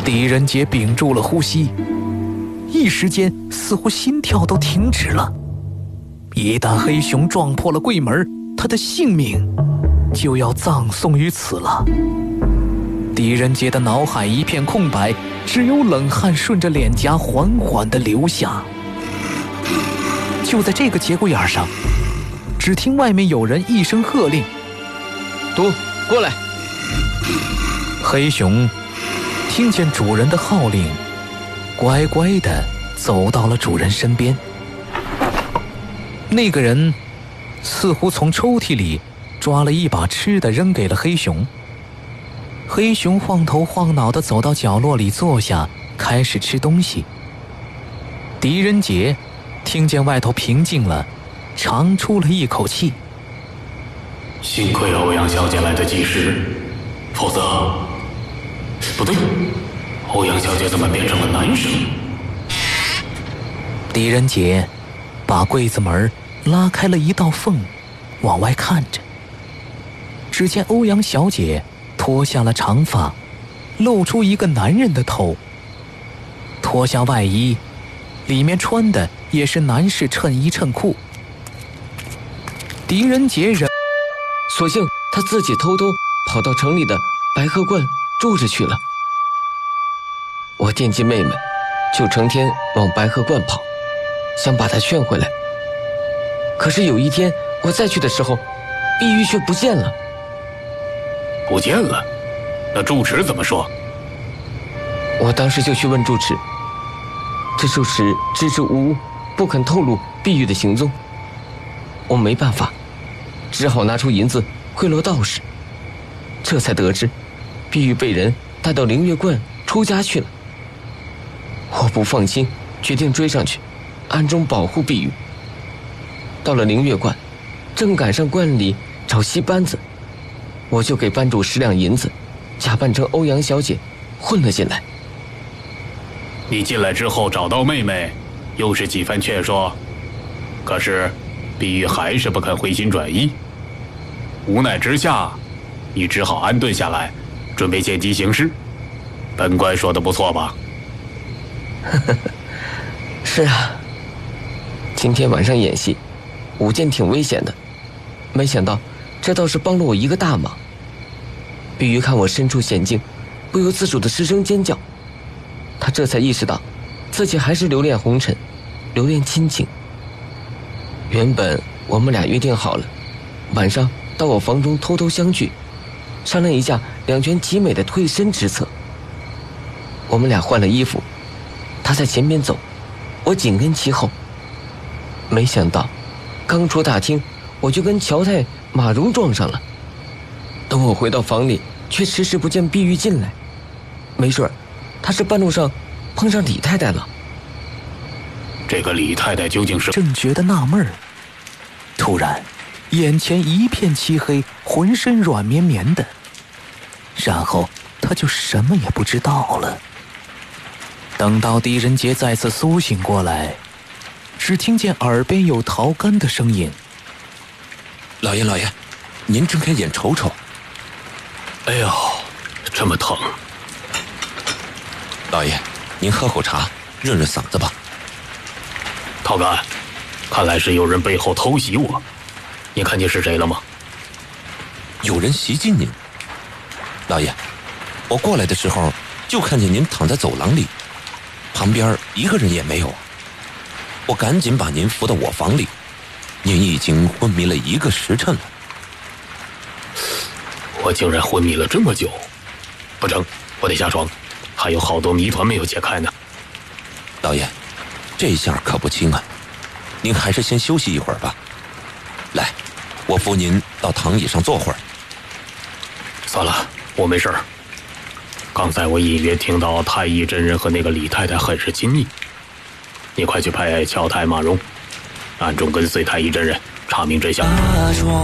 狄仁杰屏住了呼吸，一时间似乎心跳都停止了。一旦黑熊撞破了柜门，他的性命就要葬送于此了。狄仁杰的脑海一片空白，只有冷汗顺着脸颊缓缓地流下。就在这个节骨眼上，只听外面有人一声喝令：“ 都过来！” 黑熊听见主人的号令，乖乖地走到了主人身边。那个人似乎从抽屉里抓了一把吃的扔给了黑熊。黑熊晃头晃脑地走到角落里坐下，开始吃东西。狄仁杰听见外头平静了，长出了一口气。 幸亏欧阳小姐来得及时，否则……不对，欧阳小姐怎么变成了男生？ 狄仁杰把柜子门拉开了一道缝，往外看着。只见欧阳小姐脱下了长发，露出一个男人的头。脱下外衣，里面穿的也是男士衬衣衬裤。狄仁杰人， 索性他自己偷偷跑到城里的白鹤观住着去了。我惦记妹妹，就成天往白鹤观跑，想把她劝回来。可是有一天我再去的时候，碧玉却不见了。 不见了？那住持怎么说？ 我当时就去问住持，这住持支支吾吾，不肯透露碧玉的行踪。我没办法，只好拿出银子贿赂道士，这才得知碧玉被人带到灵月观出家去了。我不放心，决定追上去，暗中保护碧玉。到了灵月观，正赶上观里找戏班子，我就给班主10两银子，假扮成欧阳小姐混了进来。 你进来之后找到妹妹，又是几番劝说，可是碧玉还是不肯回心转意。无奈之下，你只好安顿下来，准备见机行事。本官说的不错吧？ 是啊，今天晚上演戏，舞剑挺危险的，没想到这倒是帮了我一个大忙。碧玉看我身处险境，不由自主的失声尖叫。他这才意识到，自己还是留恋红尘，留恋亲情。原本我们俩约定好了，晚上到我房中偷偷相聚，商量一下两全其美的退身之策。我们俩换了衣服，他在前面走，我紧跟其后。没想到刚出大厅，我就跟乔太、马蓉撞上了。等我回到房里，却迟迟不见碧玉进来，没准她是半路上碰上李太太了。 这个李太太究竟是…… 正觉得纳闷儿，突然眼前一片漆黑，浑身软绵绵的，然后他就什么也不知道了。等到狄仁杰再次苏醒过来，只听见耳边有陶干的声音：“ 老爷，您睁开眼瞅瞅。”“ 哎呦，这么疼！”“ 老爷，您喝口茶，润润嗓子吧。”“ 陶干，看来是有人背后偷袭我，你看见是谁了吗？”“ 有人袭击您。老爷，我过来的时候就看见您躺在走廊里，旁边一个人也没有。我赶紧把您扶到我房里，您已经昏迷了1个时辰了。”“ 我竟然昏迷了这么久，不成，我得下床，还有好多谜团没有解开呢。”“ 老爷，这下可不轻啊，您还是先休息一会儿吧。来，我扶您到躺椅上坐会儿。”“ 算了，我没事儿。刚才我隐约听到太乙真人和那个李太太很是亲密，你快去派乔太、马蓉暗中跟随太乙真人查明真相。”